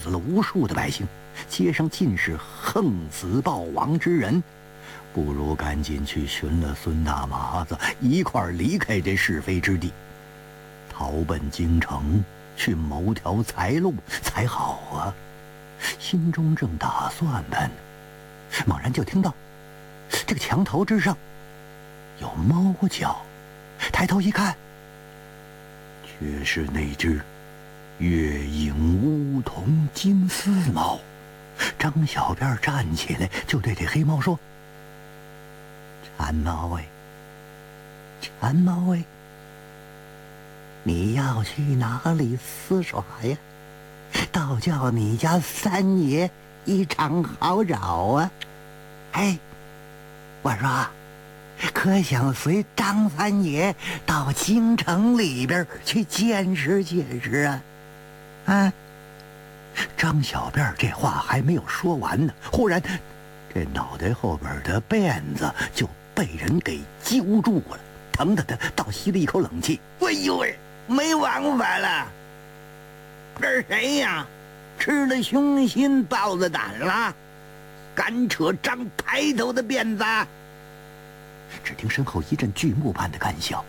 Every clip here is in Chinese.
死了无数的百姓，街上尽是横死暴亡之人，不如赶紧去寻了孙大麻子，一块儿离开这是非之地，逃奔京城去谋条财路才好啊！心中正打算的呢，猛然就听到这个墙头之上有猫叫，抬头一看，却是那只月影乌瞳金丝猫。张小辫站起来就对这黑猫说：“馋猫哎，馋猫哎，你要去哪里厮耍呀？倒叫你家三爷一场好找啊！哎，我说，可想随张三爷到京城里边去见识见识啊？啊！”张小辫这话还没有说完呢，忽然这脑袋后边的辫子就被人给揪住了，疼得他倒吸了一口冷气。哎呦喂，没王法了！这是谁呀？吃了雄心豹子胆了？敢扯张排头的辫子？只听身后一阵巨幕般的干笑。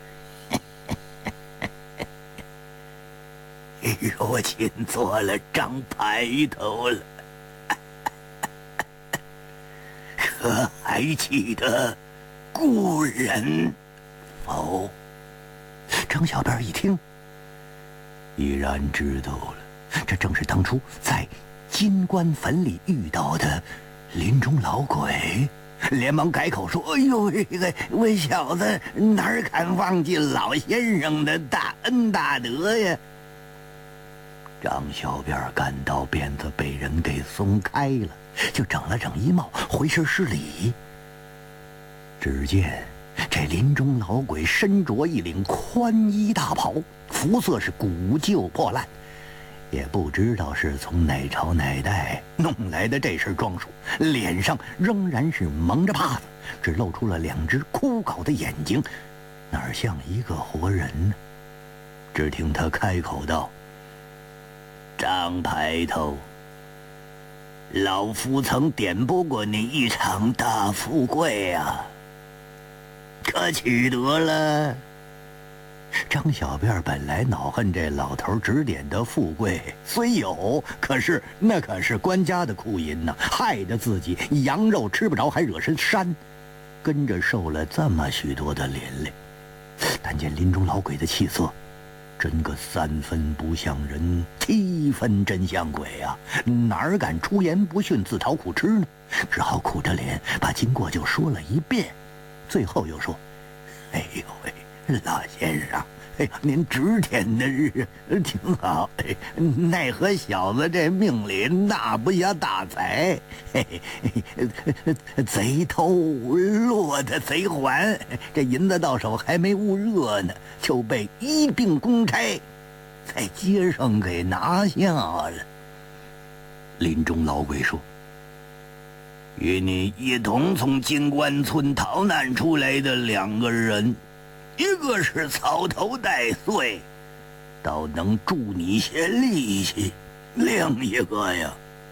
如今做了张排头了，可还记得故人否？张小辫一听，已然知道了，这正是当初在金棺坟里遇到的林中老鬼，连忙改口说：“哎呦，我小子哪敢忘记老先生的大恩大德呀！”张小辫感到辫子被人给松开了，就整了整衣帽，回身施礼。只见这林中老鬼身着一领宽衣大袍，肤色是古旧破烂，也不知道是从哪朝哪代弄来的这身装束，脸上仍然是蒙着帕子，只露出了两只枯槁的眼睛，哪像一个活人呢？只听他开口道：“张排头，老夫曾点拨过你一场大富贵啊，可取得了？”张小辫本来恼恨这老头指点的富贵虽有，可是那可是官家的库银呐，害得自己羊肉吃不着，还惹身膻，跟着受了这么许多的连累。但见林中老鬼的气色，真个3分不像人，7分真像鬼啊！哪敢出言不逊，自讨苦吃呢？只好苦着脸把经过就说了一遍，最后又说：“哎呦喂，老先生，哎，您指点的是挺好，哎，奈何小子这命里纳不下大财，嘿嘿，贼偷落得贼还，这银子到手还没捂热呢，就被一并公差在街上给拿下了。”林中老鬼说：“与你一同从金棺村逃难出来的2个人，一个是草头带穗，倒能助你些力气；另一个呀，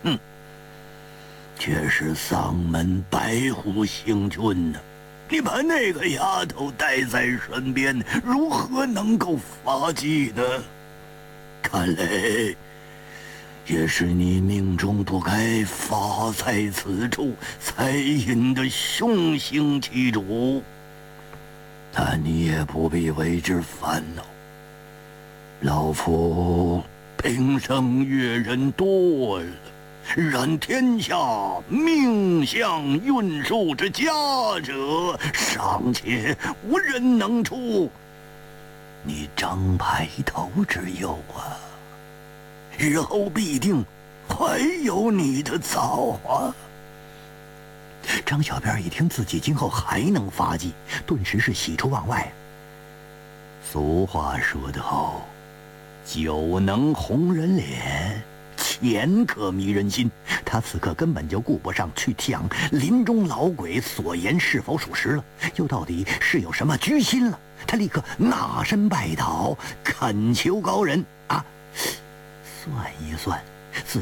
却是丧门白虎星君呢。你把那个丫头带在身边，如何能够发迹呢？看来也是你命中不该发在此处，才引得凶星其主。但你也不必为之烦恼，老夫平生阅人多了，然天下命相运数之佳者，尚且无人能出，你张排头之右啊，日后必定还有你的造化。”张小辫一听自己今后还能发迹，顿时是喜出望外。俗话说得好，酒能红人脸，钱可迷人心。他此刻根本就顾不上去想林中老鬼所言是否属实了，又到底是有什么居心了。他立刻纳身拜倒，恳求高人啊，算一算